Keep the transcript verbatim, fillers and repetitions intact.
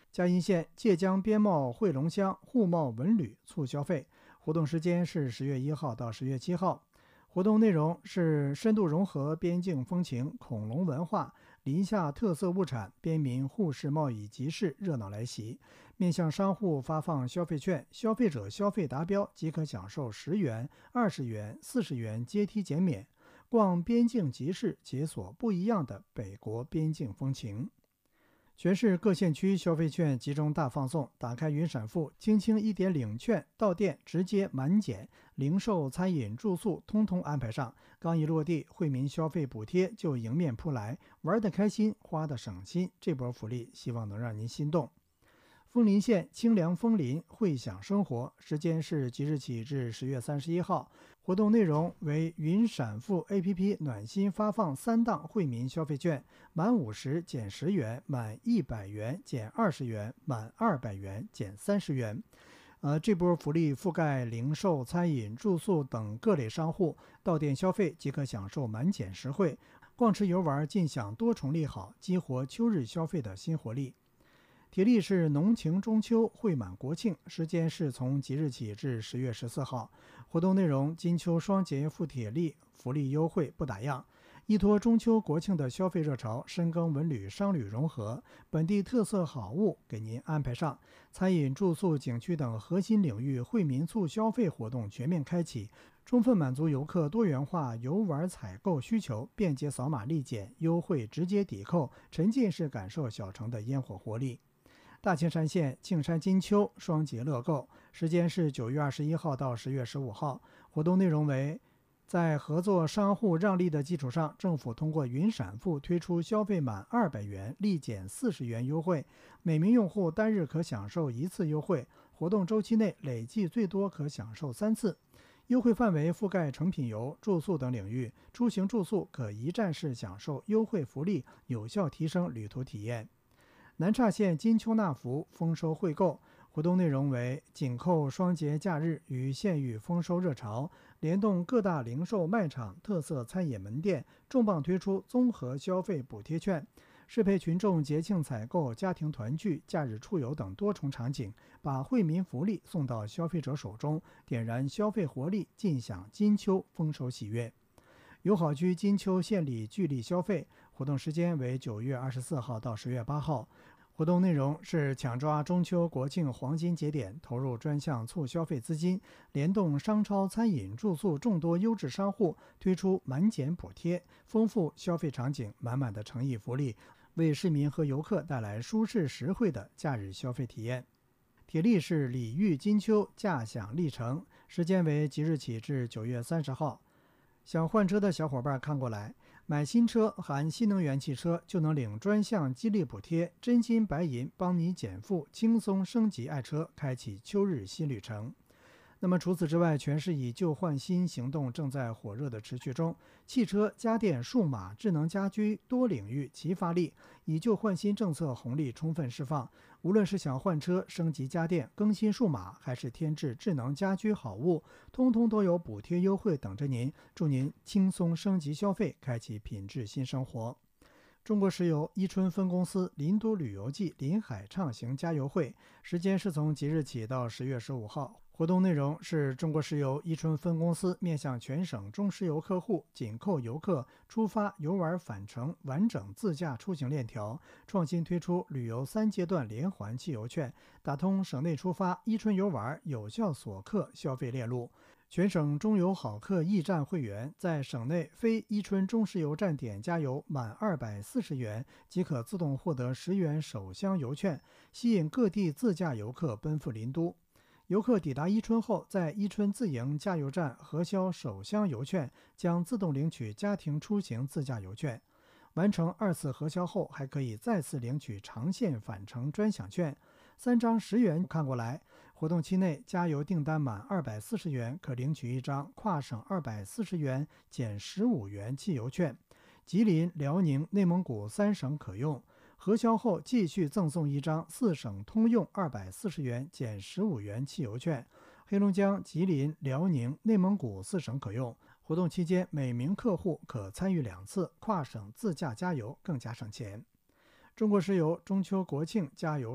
嘉义县界江边贸汇龙乡互贸文旅促消费，活动时间是十月一号到十月七号。活动内容是深度融合边境风情、恐龙文化、林下特色物产，边民互市贸易集市热闹来袭。面向商户发放消费券，消费者消费达标即可享受十元、二十元、四十元阶梯减免。逛边境集市，解锁不一样的北国边境风情。全市各县区消费券集中大放送，打开云闪付，轻轻一点领券，到店直接满减，零售、餐饮、住宿通通安排上。刚一落地，惠民消费补贴就迎面扑来，玩得开心，花得省心，这波福利希望能让您心动。枫林县清凉枫林会享生活，时间是即日起至十月三十一号。活动内容为云闪付 A P P 暖心发放三档惠民消费券，满五十减十元，满一百元减二十元，满二百元减三十元。呃，这波福利覆盖零售、餐饮、住宿等各类商户，到店消费即可享受满减实惠，逛吃游玩尽享多重利好，激活秋日消费的新活力。铁力是浓情中秋，惠满国庆，时间是从即日起至十月十四号。活动内容：金秋双节赴铁力，福利优惠不打烊。依托中秋国庆的消费热潮，深耕文旅商旅融合，本地特色好物给您安排上。餐饮、住宿、景区等核心领域惠民促消费活动全面开启，充分满足游客多元化游玩采购需求，便捷扫码立减，优惠直接抵扣，沉浸式感受小城的烟火活力。大青山县庆山金秋双节乐购，时间是九月二十一号到十月十五号。活动内容为，在合作商户让利的基础上，政府通过云闪付推出消费满二百元立减四十元优惠，每名用户单日可享受一次优惠，活动周期内累计最多可享受三次。优惠范围覆盖成品油、住宿等领域，出行住宿可一站式享受优惠福利，有效提升旅途体验。南岔县金秋纳福丰收惠购，活动内容为紧扣双节假日与县域丰收热潮，联动各大零售卖场、特色餐饮门店，重磅推出综合消费补贴券，适配群众节庆采购、家庭团聚、假日出游等多重场景，把惠民福利送到消费者手中，点燃消费活力，尽享金秋丰收喜悦。友好居金秋县里聚力消费，活动时间为九月二十四号到十月八号。活动内容是抢抓中秋国庆黄金节点，投入专项促消费资金，联动商超、餐饮、住宿众多优质商户，推出满减补贴，丰富消费场景，满满的诚意福利，为市民和游客带来舒适实惠的假日消费体验。铁力是礼遇金秋驾享历程，时间为即日起至九月三十号。想换车的小伙伴看过来，买新车含新能源汽车就能领专项激励补贴，真金白银帮你减负，轻松升级爱车，开启秋日新旅程。那么除此之外，全市以旧换新行动正在火热的持续中，汽车、家电、数码、智能家居多领域齐发力，以旧换新政策红利充分释放。无论是想换车、升级家电、更新数码，还是添置智能家居好物，通通都有补贴优惠等着您，祝您轻松升级消费，开启品质新生活。中国石油伊春分公司林都旅游季临海畅行加油会，时间是从即日起到十月十五号。活动内容是中国石油伊春分公司面向全省中石油客户、紧扣游客出发游玩返程完整自驾出行链条，创新推出旅游三阶段连环汽油券，打通省内出发伊春游玩有效锁客消费链路。全省中油好客驿站会员在省内非伊春中石油站点加油满二百四十元即可自动获得十元首箱油券，吸引各地自驾游客奔赴林都。游客抵达伊春后，在伊春自营加油站核销首箱油券，将自动领取家庭出行自驾游券。完成二次核销后，还可以再次领取长线返程专享券，三张十元看过来。活动期内，加油订单满二百四十元，可领取一张跨省二百四十元减十五元汽油券。吉林、辽宁、内蒙古三省可用。核销后继续赠送一张四省通用二百四十元减十五元汽油券，黑龙江、吉林、辽宁、内蒙古四省可用。活动期间每名客户可参与两次跨省自驾加油，更加省钱。中国石油中秋国庆加油